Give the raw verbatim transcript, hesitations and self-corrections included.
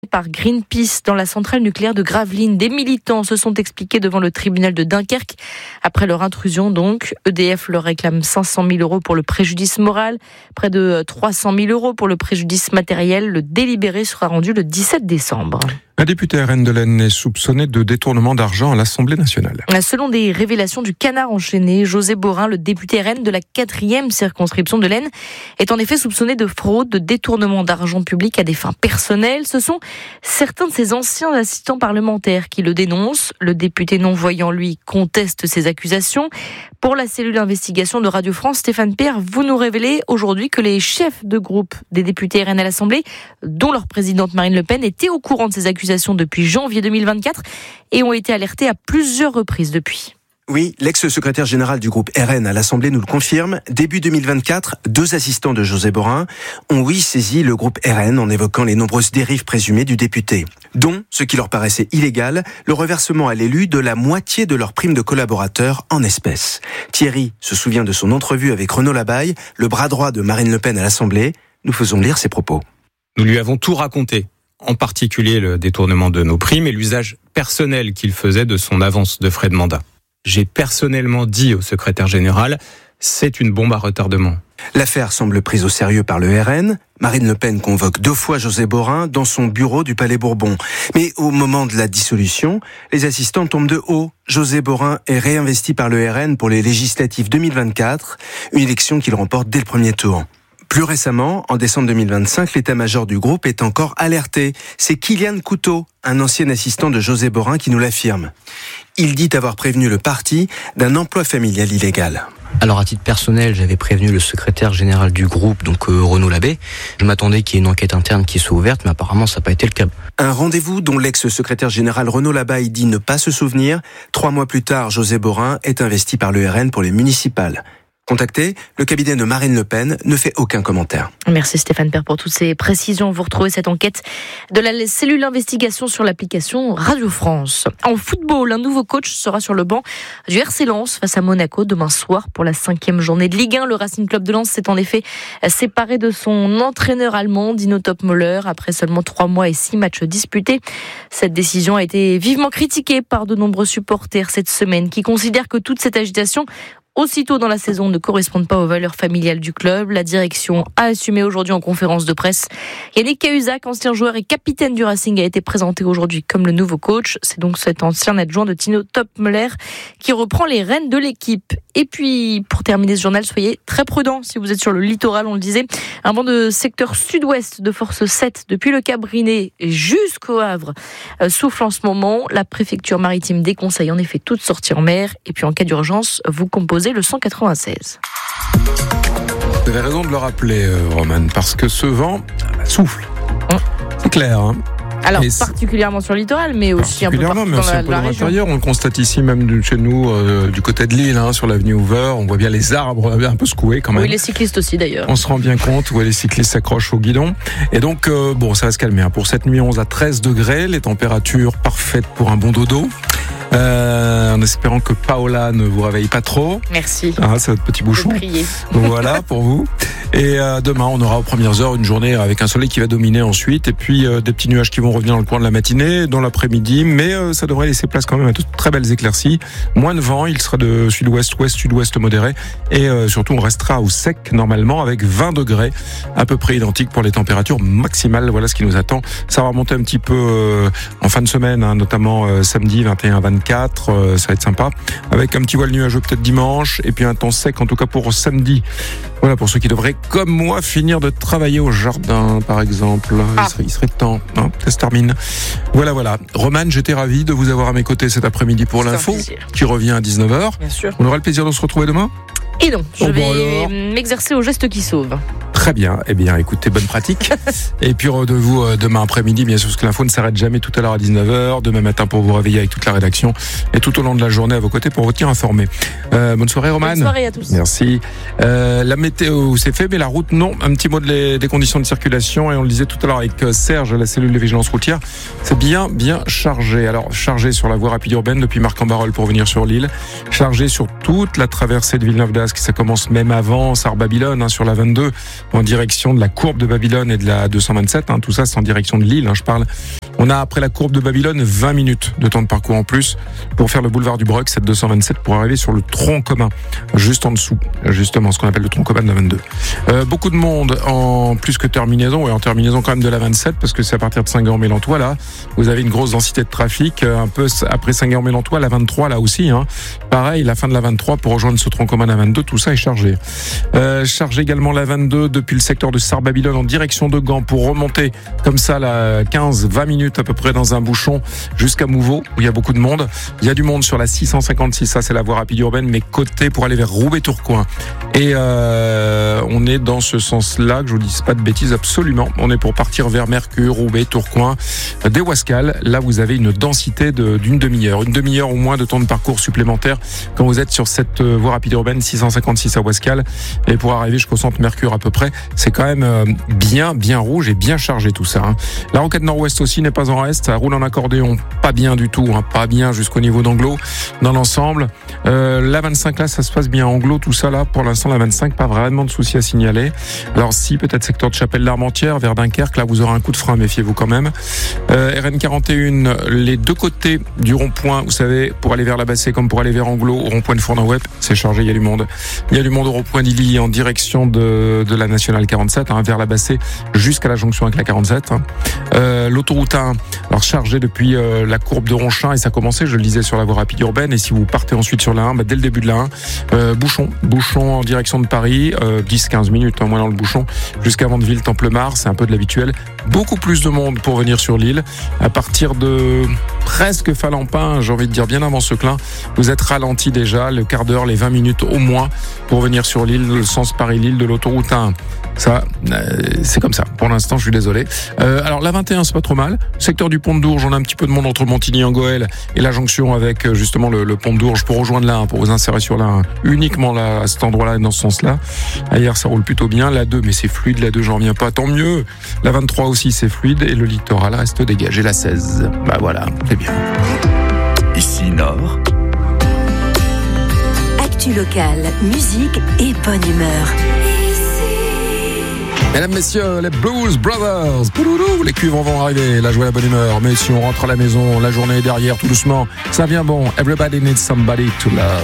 par Greenpeace dans la centrale nucléaire de Gravelines. Des militants se sont expliqués devant le tribunal de Dunkerque après leur intrusion. Donc, E D F leur réclame cinq cent mille euros pour le préjudice moral, près de trois cent mille euros pour le préjudice matériel. Le délibéré sera rendu le dix-sept décembre. Un député R N de l'Aisne est soupçonné de détournement d'argent à l'Assemblée nationale. Selon des révélations du Canard enchaîné, José Borin, le député R N de la quatrième circonscription de l'Aisne, est en effet soupçonné de fraude, de détournement d'argent public à des fins personnelles. Ce sont certains de ses anciens assistants parlementaires qui le dénoncent. Le député non-voyant, lui, conteste ces accusations. Pour la cellule d'investigation de Radio France, Stéphane Pierre, vous nous révélez aujourd'hui que les chefs de groupe des députés R N à l'Assemblée, dont leur présidente Marine Le Pen, étaient au courant de ces accusations depuis janvier deux mille vingt-quatre et ont été alertés à plusieurs reprises depuis. Oui, l'ex-secrétaire général du groupe R N à l'Assemblée nous le confirme. Début deux mille vingt-quatre, deux assistants de José Borin ont oui saisi le groupe R N en évoquant les nombreuses dérives présumées du député, dont, ce qui leur paraissait illégal, le reversement à l'élu de la moitié de leur prime de collaborateur en espèces. Thierry se souvient de son entrevue avec Renaud Labaille, le bras droit de Marine Le Pen à l'Assemblée. Nous faisons lire ses propos. Nous lui avons tout raconté. En particulier le détournement de nos primes et l'usage personnel qu'il faisait de son avance de frais de mandat. J'ai personnellement dit au secrétaire général, c'est une bombe à retardement. L'affaire semble prise au sérieux par le R N. Marine Le Pen convoque deux fois José Borin dans son bureau du Palais Bourbon. Mais au moment de la dissolution, les assistants tombent de haut. José Borin est réinvesti par le R N pour les législatives deux mille vingt-quatre, une élection qu'il remporte dès le premier tour. Plus récemment, en décembre deux mille vingt-cinq, l'état-major du groupe est encore alerté. C'est Kylian Couteau, un ancien assistant de José Borin, qui nous l'affirme. Il dit avoir prévenu le parti d'un emploi familial illégal. Alors à titre personnel, j'avais prévenu le secrétaire général du groupe, donc euh, Renaud Labaille. Je m'attendais qu'il y ait une enquête interne qui soit ouverte, mais apparemment ça n'a pas été le cas. Un rendez-vous dont l'ex-secrétaire général Renaud Labaille dit ne pas se souvenir. Trois mois plus tard, José Borin est investi par le R N pour les municipales. Contacté, le cabinet de Marine Le Pen ne fait aucun commentaire. Merci Stéphane Père pour toutes ces précisions. Vous retrouvez cette enquête de la cellule d'investigation sur l'application Radio France. En football, un nouveau coach sera sur le banc du R C Lens face à Monaco demain soir pour la cinquième journée de Ligue un. Le Racing Club de Lens s'est en effet séparé de son entraîneur allemand, Dino Topmöller, après seulement trois mois et six matchs disputés. Cette décision a été vivement critiquée par de nombreux supporters cette semaine qui considèrent que toute cette agitation aussitôt dans la saison ne correspondent pas aux valeurs familiales du club. La direction a assumé aujourd'hui en conférence de presse. Yannick Cahuzac, ancien joueur et capitaine du Racing, a été présenté aujourd'hui comme le nouveau coach. C'est donc cet ancien adjoint de Dino Topmöller qui reprend les rênes de l'équipe. Et puis, pour terminer ce journal, soyez très prudents si vous êtes sur le littoral, on le disait. Un vent de secteur sud-ouest de force sept depuis le Cap Briné jusqu'au Havre euh, souffle en ce moment. La préfecture maritime déconseille en effet toute sortie en mer. Et puis, en cas d'urgence, vous composez le cent quatre-vingt-seize. Vous avez raison de le rappeler, euh, Roman, parce que ce vent bah, souffle. Hum. C'est clair, hein. Alors, particulièrement sur le littoral, mais aussi un peu partout mais dans la, un peu la dans région. l'intérieur. On le constate ici, même de chez nous, euh, du côté de Lille, hein, sur l'avenue Hoover. On voit bien les arbres un peu secoués quand même. Oui, les cyclistes aussi d'ailleurs. On se rend bien compte où les cyclistes s'accrochent au guidon. Et donc, euh, bon, ça va se calmer. Hein. Pour cette nuit, onze à treize degrés, les températures parfaites pour un bon dodo. Euh, en espérant que Paola ne vous réveille pas trop. Merci. Ah, c'est votre petit bouchon. Voilà pour vous. Et euh, demain, on aura aux premières heures une journée avec un soleil qui va dominer ensuite, et puis euh, des petits nuages qui vont revenir dans le coin de la matinée, dans l'après-midi, mais euh, ça devrait laisser place quand même à de très belles éclaircies. Moins de vent, il sera de sud-ouest, ouest, sud-ouest modéré, et euh, surtout on restera au sec normalement avec vingt degrés, à peu près identique pour les températures maximales. Voilà ce qui nous attend. Ça va remonter un petit peu euh, en fin de semaine, hein, notamment euh, samedi vingt et un vingt-quatre, euh, ça va être sympa, avec un petit voile nuageux peut-être dimanche, et puis un temps sec en tout cas pour samedi. Voilà, pour ceux qui devraient, comme moi, finir de travailler au jardin, par exemple. Ah. Il, serait, il serait temps, hein, ça se termine. Voilà, voilà. Romane, j'étais ravi de vous avoir à mes côtés cet après-midi pour l'info, qui revient à dix-neuf heures. Bien sûr. On aura le plaisir de se retrouver demain ? Et non, je oh, vais bon m'exercer au geste qui sauve. Très bien. Eh bien, écoutez, bonne pratique. Et puis, rendez-vous euh, demain après-midi, bien sûr, parce que l'info ne s'arrête jamais tout à l'heure à dix-neuf heures. Demain matin pour vous réveiller avec toute la rédaction. Et tout au long de la journée à vos côtés pour vous tenir informés. Euh, bonne soirée, Romane. Bonne soirée à tous. Merci. Euh, la météo, c'est fait, mais la route, non. Un petit mot de les, des conditions de circulation. Et on le disait tout à l'heure avec Serge, la cellule de vigilance routière. C'est bien, bien chargé. Alors, chargé sur la voie rapide urbaine depuis Marc-en-Barœul pour venir sur l'île. Chargé sur toute la traversée de Villeneuve-d'Ascq. Ça commence même avant Sarre-Babylone, hein, sur la vingt-deux. en direction de la courbe de Babylone et de la deux cent vingt-sept. Hein, tout ça, c'est en direction de Lille, hein, je parle. On a, après la courbe de Babylone, vingt minutes de temps de parcours en plus pour faire le boulevard du Broc, cette deux cent vingt-sept, pour arriver sur le tronc commun, juste en dessous, justement, ce qu'on appelle le tronc commun de la vingt-deux. Euh, beaucoup de monde en plus que terminaison, et en terminaison quand même de la vingt-sept, parce que c'est à partir de Saint-Guéran-Mélantois, là, vous avez une grosse densité de trafic, un peu après Saint-Guéran-Mélantois, la vingt-trois, là aussi, hein. Pareil, la fin de la vingt-trois, pour rejoindre ce tronc commun de la vingt-deux, tout ça est chargé. Euh, chargé également la vingt-deux, depuis le secteur de Sarre-Babylone en direction de Gand, pour remonter, comme ça, la quinze vingt minutes à peu près dans un bouchon jusqu'à Mouveau, où il y a beaucoup de monde. Il y a du monde sur la six cent cinquante-six, ça c'est la voie rapide urbaine, mais côté pour aller vers Roubaix-Tourcoing. Et euh, on est dans ce sens-là, que je vous dise pas de bêtises, absolument. On est pour partir vers Mercure, Roubaix, Tourcoing, des Ouascales. Là, vous avez une densité de, d'une demi-heure, une demi-heure au moins de temps de parcours supplémentaire quand vous êtes sur cette voie rapide urbaine six cent cinquante-six à Ouascales. Et pour arriver jusqu'au centre Mercure à peu près, c'est quand même euh, bien, bien rouge et bien chargé tout ça. Hein. La rocade nord-ouest aussi n'est pas en reste, ça roule en accordéon, pas bien du tout, hein, pas bien jusqu'au niveau d'Anglo dans l'ensemble. Euh, la vingt-cinq là, ça se passe bien. Anglo, tout ça là, pour l'instant la vingt-cinq, pas vraiment de soucis à signaler. Alors si, peut-être secteur de Chapelle-l'Armentière vers Dunkerque, là vous aurez un coup de frein, méfiez-vous quand même. Euh, R N quarante et un, les deux côtés du rond-point, vous savez, pour aller vers la Bassée comme pour aller vers Anglo, au rond-point de Fournin-Web, c'est chargé, il y a du monde. Il y a du monde au rond-point d'Illy en direction de, de la nationale quarante-sept, hein, vers la Bassée jusqu'à la jonction avec la quarante-sept. Hein. Euh, l'autoroute un, alors chargé depuis euh, la courbe de Ronchin, et ça a commencé, je le disais, sur la voie rapide urbaine, et si vous partez ensuite sur la un, bah, dès le début de la un, euh, bouchon, bouchon en direction de Paris, euh, dix quinze minutes, hein, moins dans le bouchon, jusqu'à Vandeville, Templemar, c'est un peu de l'habituel. Beaucoup plus de monde pour venir sur l'île. À partir de presque Falampin, j'ai envie de dire bien avant Seclin, vous êtes ralenti déjà, le quart d'heure, les vingt minutes au moins, pour venir sur l'île, le sens Paris-Lille de l'autoroute un. Ça, euh, c'est comme ça. Pour l'instant, je suis désolé. Euh, alors, la vingt et un, c'est pas trop mal. Secteur du Pont de Dourges, on a un petit peu de monde entre Montigny-en-Goël et la jonction avec justement le, le Pont de Dourges pour rejoindre la un, pour vous insérer sur la un, uniquement là, à cet endroit-là et dans ce sens-là. Ailleurs, ça roule plutôt bien. La deux, mais c'est fluide. La deux, j'en reviens pas. Tant mieux. La vingt-trois aussi, c'est fluide. Et le littoral reste dégagé. La seize. Bah voilà, c'est bien. Ici Nord. Actu locale, musique et bonne humeur. Mesdames, messieurs, les Blues Brothers, les cuivres vont arriver, la joie, la bonne humeur. Mais si on rentre à la maison, la journée est derrière, tout doucement, ça vient bon. Everybody needs somebody to love.